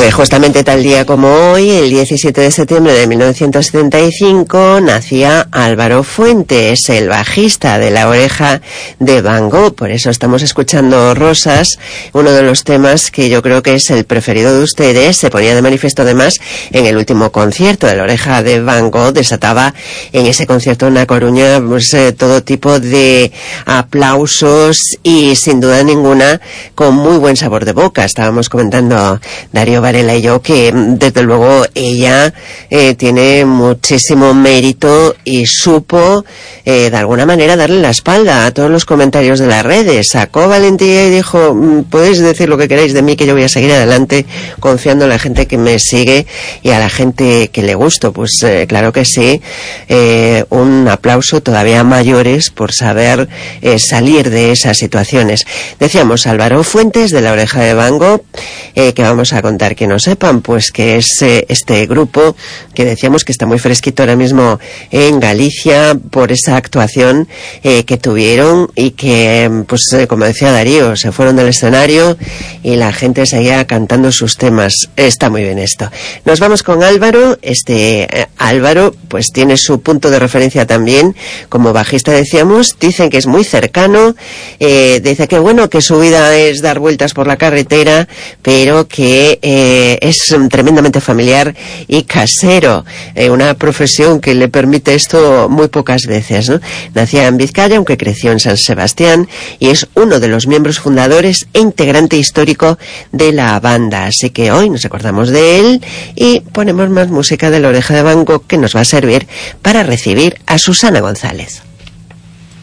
Justamente tal día como hoy, el 17 de septiembre de 1975, nacía Álvaro Fuentes, el bajista de La Oreja de Van Gogh. Por eso estamos escuchando Rosas, uno de los temas que yo creo que es el preferido de ustedes. Se ponía de manifiesto además en el último concierto de La Oreja de Van Gogh. Desataba en ese concierto en La Coruña pues, todo tipo de aplausos y sin duda ninguna con muy buen sabor de boca. Estábamos comentando Darío Varela y yo que desde luego ella tiene muchísimo mérito y supo de alguna manera darle la espalda a todos los comentarios de las redes. Sacó valentía y dijo, podéis decir lo que queráis de mí, que yo voy a seguir adelante confiando en la gente que me sigue y a la gente que le gusto. Pues claro que sí, un aplauso todavía mayores por saber salir de esas situaciones. Decíamos Álvaro Fuentes de La Oreja de Van Gogh, que vamos a contar que no sepan, pues que es este grupo que decíamos que está muy fresquito ahora mismo en Galicia por esa actuación que tuvieron y que, pues como decía Darío, se fueron del escenario y la gente seguía cantando sus temas. Está muy bien esto. Nos vamos con Álvaro. Álvaro pues tiene su punto de referencia también como bajista, decíamos. Dicen que es muy cercano, dice que bueno, que su vida es dar vueltas por la carretera, pero que es tremendamente familiar y casero, una profesión que le permite esto muy pocas veces, ¿no? Nacía en Vizcaya, aunque creció en San Sebastián, y es uno de los miembros fundadores e integrante histórico de la banda. Así que hoy nos acordamos de él y ponemos más música de La Oreja de Van Gogh, que nos va a servir para recibir a Susana González.